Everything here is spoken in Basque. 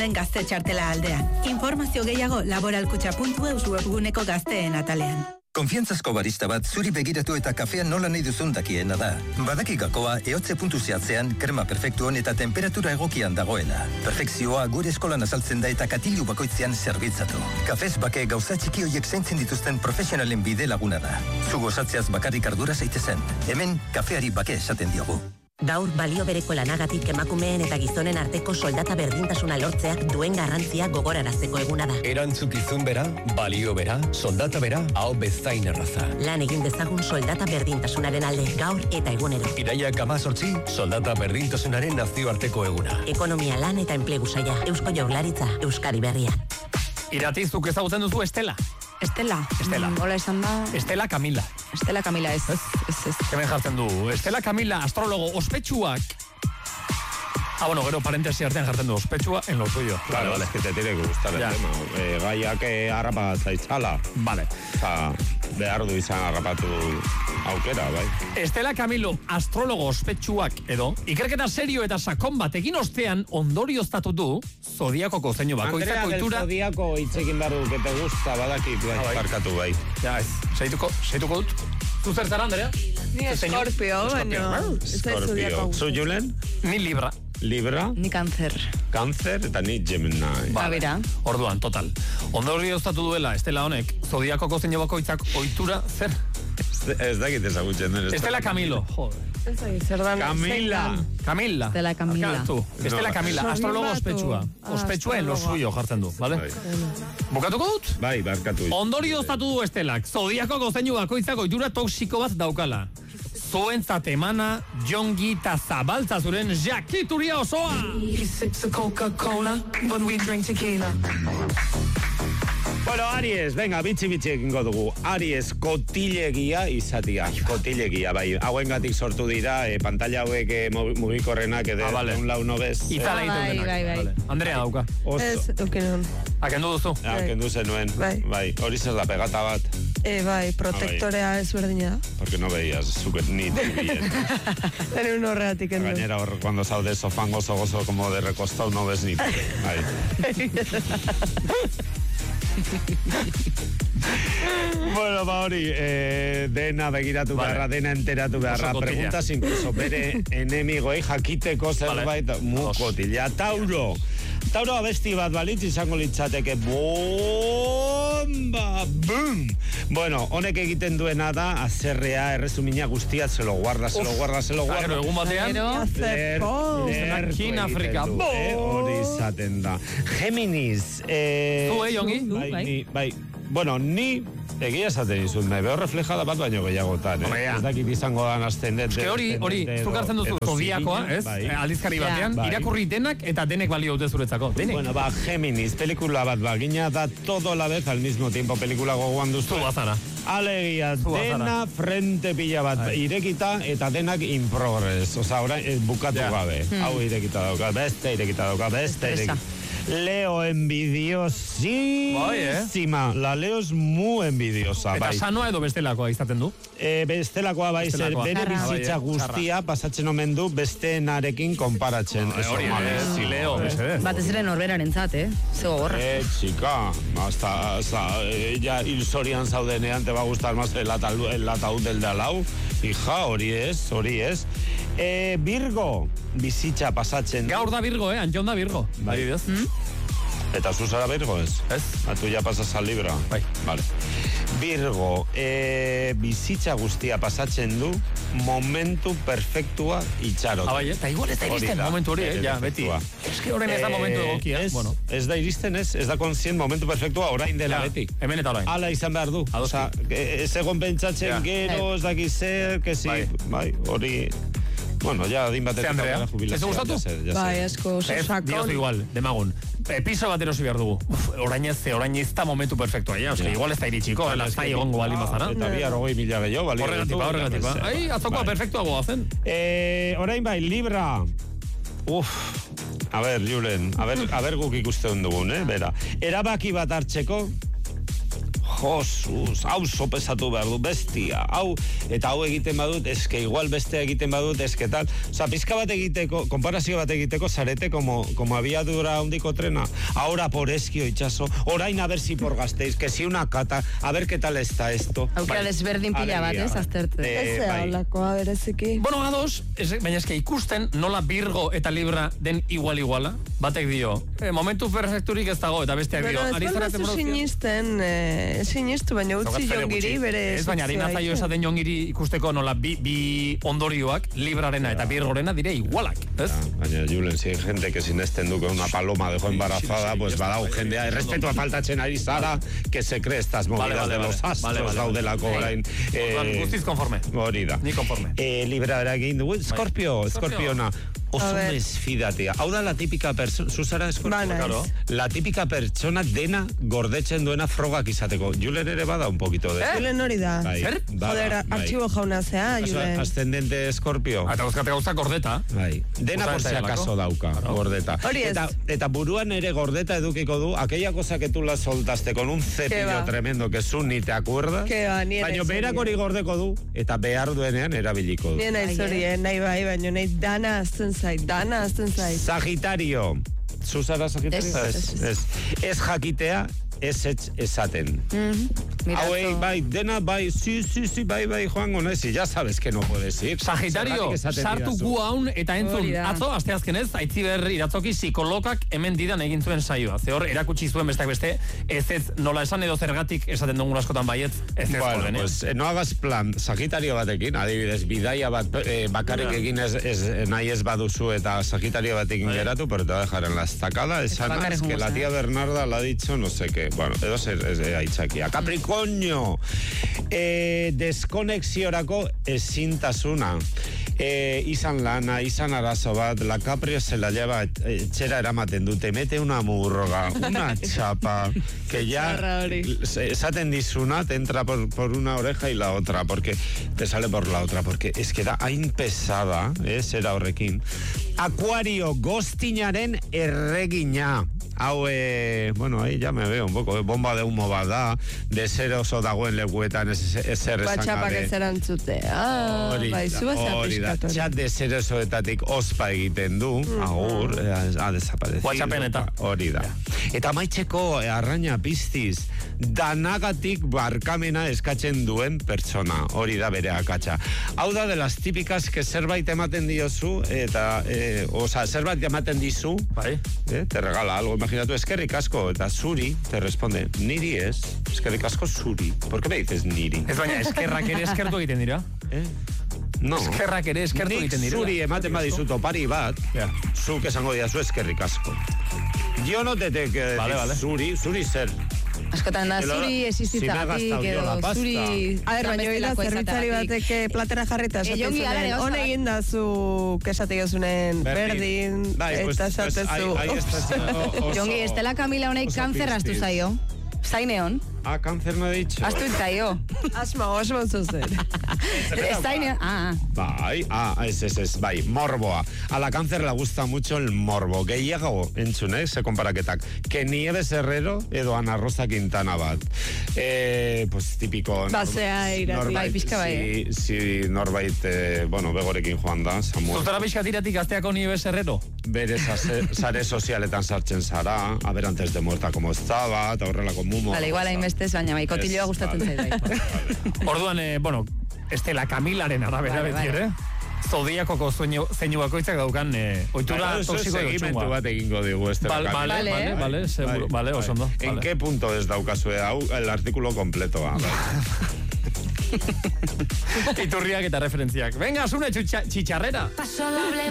Gazte txartela aldean. Informazio gehiago laboralkutxa.eus webguneko gazteen atalean. Konfiantzazko barista bat zuri begiratu eta kafean nola nahi duzun dakiena da. Badaki gakoa eotze puntu zehatzean, krema perfektuan eta temperatura egokian dagoela. Perfekzioa gure eskolan azaltzen da eta katilu bakoitzean zerbitzatu. Kafez bake gauza txiki hoiek zaintzen dituzten profesionalen bide laguna da. Zu gozatzeaz bakarrik ardura zaitezen. Hemen kafeari bake esaten diogu. Gaur balio bereko lanagatik emakumeen eta gizonen arteko soldata berdintasuna lortzeak duen garrantzia gogorarazteko eguna da. Erantzukizun bera, balio bera, soldata bera, hau bezain erraza. Lan egin dezagun soldata berdintasunaren alde gaur eta egunero. Iraiak 18, soldata berdintasunaren nazioarteko eguna. Ekonomia, lan eta enplegu saila, Eusko Jaurlaritza, Euskadi Berria. Iratizuk ezagutzen duzu Estela. Estela. Hola esan da. Estela Camila. Estela Camila ez. Hemen jartzen du. Estela Camila, astrólogo, ospetsuak. Bueno, gero parentesi artean jartzen du ospetsua en lo suyo. Vale, es que te tiene que gustar el tema. Gaiak harrapa zaitzala. Vale. Behar du izan harrapatu aukera, bai. Estela Camilo, astrólogo ospetsuak edo, ikerketa serio eta sakon bat egin ostean ondorioztatu du zodiakoko zeinu bakoitzak ohitura. Andrea del zodiako hitzekin behar du, que te gusta, badakit, bai. Barkatu, bai. Ja, ez. Seituko dut. Zu zer zara, Andrea? Ni Escorpio, bueno. Escorpio. Zu, Julen? Ni Libra. Libra? Ni Cáncer. Cáncer eta ni Gemini. Bera. Orduan, total. Ondorioztatu duela Estela honek zodiakoko zeinu bakoitzak ohitura zer? Ez dakit ezagutzen den. Estela Camilo. Joder. Camila. Estela Camila. Estela Camila, astrólogo ospetsua. Ospetsua en lo suyo jartzen du, ¿vale? Bukatuko dut? Bai, barkatu. Ondorioztatu du Estelak, zodiakoko zeinu bakoitzak ohitura toxiko bat daukala. Zuentzat emana, jongi eta zabaltza zuren jakituria osoa! Bueno, Aries, venga, bitxi egingo dugu. Aries, kotilegia izatia. Kotilegia, bai. Hauengatik sortu dira, pantalla hauek mugikorrenak edo un lau nobez. Itzala egiten denak. Bai. Andrea dauka. Ez, eukenon. Akendu duzu? Akendu zenuen. Bai. Hori zer da, pegata bat. Bai, protektorea ezberdina. Porque no veías, zuket ni bien. Tene un horregatik endu. Gainera hor, cuando saude sofán gozo como de recostado, no ves ni. Bai. Bueno, hori, dena begiratu beharra, dena enteratu beharra. Preguntas incluso bere enemigoei jakiteko zerbait mukotila. Tauro abesti bat balitz izango litzateke bomba, boom. Bueno, honek egiten duena da azerrea, erresumina guztia, se lo guarda. Gero, egun batean, Lertu Afrika, hori izaten da. Geminis. Zu, Jongi? Bai. Bueno, ni egia esaten izun, nahi beho reflejada bat baino gehiagotan, Ez dakit izango dan ascendente. Hori, zuk hartzen duzu zodiakoa, ez? Aldizkari batean, irakurri denak eta denek balio dute zuretzako. Bueno, Géminis, pelikula bat bagina da todo la vez al mismo tiempo pelikula gogoan duzu. Zubazara. Alegia, dena frente pila bat irekita eta denak in progress. Osa, orain bukatu gabe. Hau irekita dauka, beste irekita dauka, beste irekita. Leo envidiosísima. La Leo es muy envidiosa. Eta sanoa edo bestelakoa izaten du? Bestelakoa bai, zer bere bizitza guztia pasatzen omen du besteenarekin konparatzen. Hori, Leo. Batez ere norberaren zat, Zego gorra. Chica, ya hilzorian zaudenean te va a gustar más el ataúd del de al lado. Hija, hori ez. Virgo, bizitza pasatzen. Gaur da Virgo, Antxon da Virgo. Bai, bidez. Eta zu zara Virgo ez? Ez. Tu ya pasas al Libra. Bai. Vale. Virgo, bizitza guztia pasatzen du momentu perfektua itxarot. Bai, eta igual ez da iristen momentu hori, ja, beti. Ez que horren ez da momentu egokia. Ez da iristen, ez da konzient momentu perfektua orain dela beti. Hemen eta orain. Ala izan behar du. Osa, ez egon pentsatzen gero, ez dakiz zer, que si, bai, hori... Bueno, ya adin batetik Andrea, ez gustatu? Bai, asko, sosakon. Diozu igual, demagun. Piso bat erosi behar dugu. Orain ez da momentu perfektua, ja. Igual ez da iritsiko, lastai egongo bali mazara. Eta bihar 20.000 gehiago, bali. Horregatik. Atzokoa perfektua goazen. Orain bai, Libra. A ver, Julen, a ver guk ikusten dugun, bera. Erabaki bat hartzeko, Josuz, hau sopesatu behar du, bestia, hau, eta hau egiten badut, eske igual bestea egiten badut, eske tal. Osa, pizka bat egiteko, konparazio bat egiteko, zarete como abiadura handiko trena. Ahora por Ezkio itxaso, orain a ver si por Gasteiz, que si una cata, a ver qué tal está esto. Aukera desberdin pila bat, azterte. Ez olakoa bereziki. Bueno, ados, baina eske ikusten nola Virgo eta Libra den iguala, batek dio, momentu perfekturik ez dago, eta besteak dio. Pero ez baldazu sinistu, baina utzi jongiri bere... Ez baina, harina zaio esaten jongiri ikusteko nola bi ondorioak, Librarena eta Virgorena dire igualak, ez? Baina, Julen, si hay gente que sinesten duke una paloma dejó embarazada, pues badau jendea, errespetu faltatzen ari zara, que se cree estas movidas de los astros daudelako orain. Guztiz konforme. Hori da. Ni konforme. Libra egin dugu, Eskorpiona. Oso desfidatia. Hau da la típica persona, Susara Eskorpiona? Claro. La típica persona dena gordetzen duena frogak izateko. Julen ere bada un poquito de... Julen hori da. Zer? Joder, artxibo jauna zea, Julen. Ascendente Eskorpio. Eta guzkate gauza gordeta. Dena por si acaso dauka, gordeta. Hori ez. Eta buruan ere gordeta edukiko du, aquella cosa que tú la soltaste con un cepillo tremendo que zu ni te acuerdas. Baina berak hori gordeko du, eta behar duenean erabiliko du. Nien aiz hori, nahi bai, baina nahi dana azten zait. Sagitario. Susara Sagitario? Ez jakitea, ez esaten. Hauei, bai, dena, bai, sí, bai, joango naiz, ya sabes que no puedes ir. Sagitario, sartu gu haun eta entzun. Atzo, asteazkenez, Aitziber iratzoki psikologak hemen didan egin zuen saioa. Ze hor, erakutsi zuen besteak beste, ez nola esan edo zergatik esaten dugun askotan baiet, ez bueno, pues, no hagas plan, Sagitario batekin, adibidez, bidaia bat bakarrik egin nahi ez baduzu eta Sagitario batekin geratu, pero te va a dejar en la estacada, esanas que la tía Bernarda la ha dicho, no sé qué. Bueno, edo zer aitzakia. Capricornio, deskonexiorako ezintasuna. Izan lana, izan arazo bat, la Caprio se la lleva etxera eramaten dute, mete una murga, una chapa, que ya esaten dizuna, te entra por una oreja y la otra, porque te sale por la otra, porque es que da hain pesada, zera horrekin. Acuario, gostinaren erregina. Hau, bueno, ahí ya me veo un poco, bomba de humo bada, deseroso dagoen lekuetan ezer esan gabe. Batxapak ezeran zutea. Hori da, txat deserosoetatik ospa egiten du, agur, ha desaparecido. WhatsAppen eta. Hori da. Eta maitzeko arraina piztiz, danagatik barkamena eskatzen duen pertsona, hori da bere akatsa. Hau da de las típicas que zerbait ematen diozu, eta, zerbait ematen dizu, te regala algo, imagínate, eskerrik asko, eta zuri, te responde, niri ez, eskerrik asko zuri. ¿Por qué me dices niri? Ez baina, eskerrak ere eskertu egiten dira. No. Eskerrak ere eskertu egiten dira. Nik zuri ematen badizut opari bat, zuk esango diazu eskerrik asko. Yo no te que decir zuri zer. Askotan da, zuri existitzatik edo, zuri... A ver, baina hila zerbitzari batek platera jarrita esaten zunen, hone egin da zu kesatik ezunen berdin, eta esatezu. Jongi, Estela Kamila honek kanzer astu zaio. Zaineon. Cáncer no he dicho. Astu zaio. Asma zuzen. Zaineon, bai, morboa. A la cáncer le gusta mucho el morbo. Gehiago entzune, se comparaketak. Que Nieves Herrero edo Ana Rosa Quintana bat. Pues típico... Basea irati. Bai, pixka bai. Si norbait, bueno, begorekin joan da, Samuel. Zutara pixka tiratik gazteako Nieves Herrero? Bere sare sozialetan sartzen zara, a ver antes de muerta como estaba, eta horrelako mumo. Vale, igual hainbestez, baina bai, kotilloa gustatzen zait. Orduan, bueno, Estela Kamilaren arabera beti ere. Zodiakoko zeinu bakoitzak daukan ohitura toxiko edo txungoa. Bat egingo digu Estela Kamila. Vale, seguro. Vale, oso ondo. ¿En qué punto ez daukazue hau el artículo completoa? Iturriak eta referentziak. Venga, zune txitxarrera. Paso doble